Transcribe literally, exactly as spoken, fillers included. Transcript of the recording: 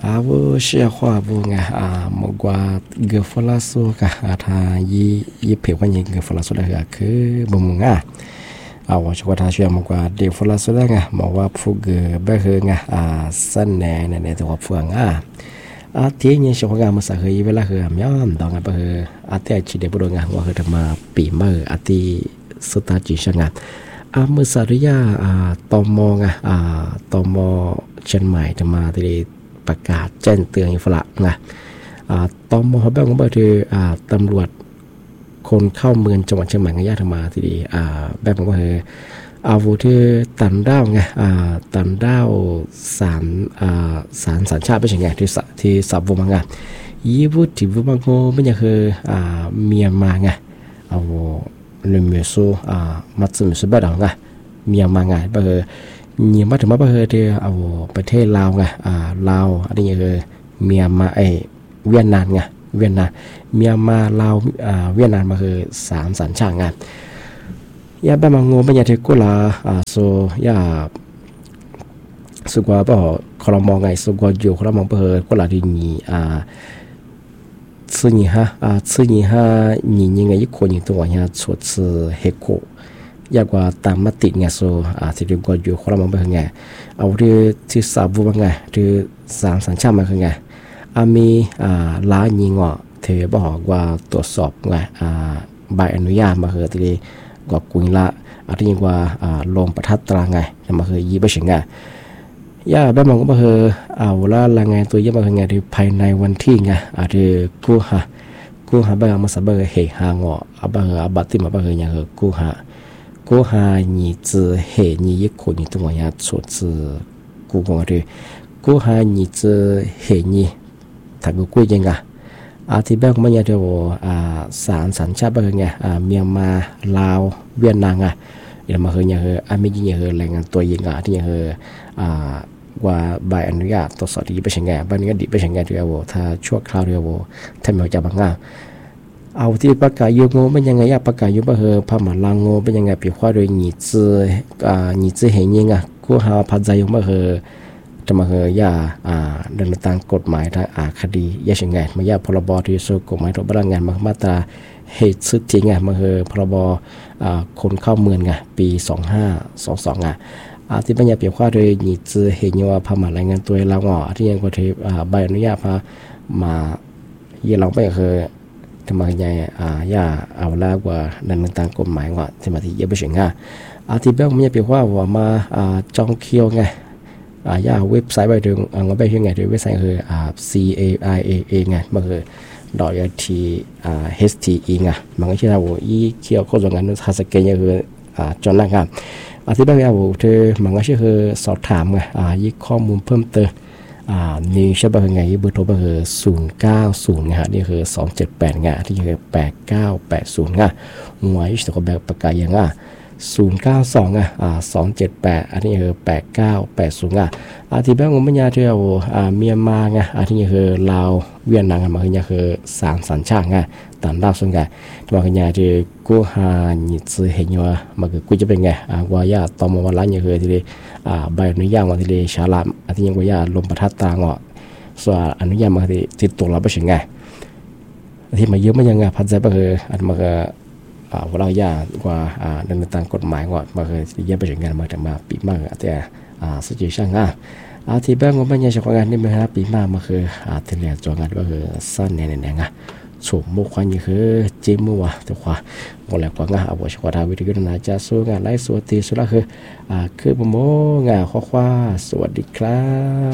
อาวุเชียขวาบุงอ่ะมกว่าเกฟลาสูกะอาทายียีเผวันยิงเกฟลาสูได้ก็คือบุมงอ่ะเอาว่าชกว่าทาเชียมกว่าเดฟลาสูได้ไงบอกว่าฟูเกเบเฮงอ่ะอ่าสันแน่ในในตัวฟูงอ่ะอาที่นี่ชกว่ามาสักเฮยเวลาเฮมย้อนดองอ่ะเบเฮอาที่ชีเดบุรงอ่ะว่าเฮทมาปีเมื่ออาที่สุดท้ายจีช่างอ่ะอาเมื่อสาริยาอ่าตอมองอ่ะอ่าตอมอเชียงใหม่จะมาที่ประกาศแจ้งเตือนฝรั่งนะตอมอแบบของบริษัทตำรวจคนเข้าเมืองจังหวัดเชียงใหม่ก็ยากมาทีเดียวแบบของบริษัทอาวุธที่ตันด้าวไงตันด้าวสารสารสัญชาติไม่ใช่ไงที่ที่สับวมังไงยี่วุฒิวุมังโง่ไม่ใช่คือเมียนมาไงเอาเรื่องมิวสูมัตสึมิสุเบะดองไงเมียนมาไงบริษัทยิ่งมาถึงมาประเทศที่เอาประเทศลาวไงอ่าลาวอันนี้คือเมียนมาไอเวียดนามไงเวียดนามเมียนมาลาวอ่าเวียดนามมาคือสามสัญชาติไงยาบ้ามังโง่เป็นยาที่กุลาอ่าโซยาสุกว่าป่ะคอลมองไงสุกว่าอยู่คอลมองเพื่อกุลาดีนี่อ่าซึ่งนี่ฮะอ่าซึ่งนี่ฮะนี่ยังไงยิ่งคนยิ่งตัวเนี่ยสุดสื่อเฮโกยากกว่าตามมติไงโซอาที่เรียกว่าอยู่คนละมันเป็นไงเอาที่ที่สาบุบไงที่สามสัญชาติมาคือไงอามีอ่าล้ายิงอ่ะเธอบอกว่าตรวจสอบไงอ่าใบอนุญาตมาคือที่ก็กุยละอาที่ยิงว่าอ่าลงประทัดตราไงมาคือยี่ไปถึงไงย่าบ้านมันก็มาคือเอาละละไงตัวยี่มาคือไงที่ภายในวันที่ไงอาที่กูหากูหาบ้านมาสับเบอร์เหตุหางอ่ะอาบ้านอาบัติมาบ้านคือไงคือกูหากูหา你只黑你一口你都往下出自กู讲的กูหา你只黑你ถ้ากูคุยยังไงอาทิตย์แรกมันยังเดียวอ่าสารสัญชาติเป็นไงอ่าเมียนมาลาวเวียดนามอ่ะอย่างมาคือยังคืออาไม่ยิ่งยังคือแรงงานตัวยังอ่ะที่ยังคืออ่าว่าใบอนุญาตตรวจสอบดีไปเช่นไงใบอนุญาตดีไปเช่นไงเดียวถ้าชั่วคราวเดียวถ้าไม่จะบังงาเอาที่ประกาศยูโง่เป็นยังไงอะประกาศยูบะเฮอพามาลางโง่เป็นยังไงปีว่าโดยหนีจื้ออ่าหนีจื้อเห็นยังอ่ะกูหาพัดใจยูบะเฮอจะมาเฮอยาอ่าเดินตามกฎหมายทางอาคดียาเช่นไงมายาพรบที่สูกฎหมายตัวพลังงานมามาตราเหตุสุดจริงไงมาเฮอพรบอ่าคนเข้าเมืองไงปีสองห้าสองสองอ่ะอาที่ปัญญาเปรียบว่าโดยหนีจื้อเห็นยังว่าพามารายงานตัวเราอ่ะที่ยังก็ที่อ่าใบอนุญาตพามาเยี่ยเราไปเฮอทำไมยังอ่าย่าเอาแล้วว่าดันตามกฎหมายว่าที่มาที่เยอะไปถึงอ่ะอาที่เบลมันจะเป็นว่าว่ามาอ่าจองเคียวไงอ่าย่าเว็บไซต์ไปถึงอ่าไปยังไงด้วยเว็บไซต์คืออ่า C A I A A ไงมันคือดอยทีอ่า H T E ไงมันก็ใช่ว่าอีเคียวโคตรงานนั้นฮาสเกนคืออ่าจอนนั่งกันอาที่เบลว่าเธอมันก็ใช่คือสอบถามไงอ่ายี่ข้อมูลเพิ่มเติมอ่านี่ใช่ป่ะไงเบอร์โทรเบอร์ศูนย์เก้าศูนย์นะฮะนี่คือสองเจ็ดแปดงาที่คือแปดเก้าแปดศูนย์งาหน่วยสกแบบประกาศยังอ่ะศูนย์เก้าสองอ่ะอ่าสองเจ็ดแปดอันนี้คือแปดเก้าแปดศูนย์งาอาที่แบบงมญาที่เอาอ่าเมียนมาไงอันนี้คือลาวเวียดนามมันคือคือสามสัญชาติไงต่างดาวส่วนไงที่ว่าไงที่กูหานี่จะเห็นว่ามันคือกูจะเป็นไงอ่าว่าย่าต่อมาวันละนี่คือที่อ่าใบอนุญาตวันที่ชาลามอันที่ยังว่าย่าลมประทัดตางอ่ะส่วนอนุญาตมาที่ติดตัวเราไปถึงไงที่มาเยอะมันยังไงพันใจก็คืออันมันก็อ่าว่าเราย่ากว่าอ่าดำเนินตามกฎหมายว่ามันคือเยอะไปถึงไงมาแต่มาปีมากแต่อ่าสุดยอดช่างอ่ะอาที่แบงก์มันยังจะงานนี่มันฮะปีมากมันคืออาที่เรียนจงานก็คือสั้นแน่ๆไงสูงมุกวันนี้คือจิ้มมัวแต่ว่าหมดแล้วก็งาเอาไว้ชักดาวิธีการน่าจะสู้งานไล่สวัสดีสุดละคืออ่าคือโมงาข้อความสวัสดีครับ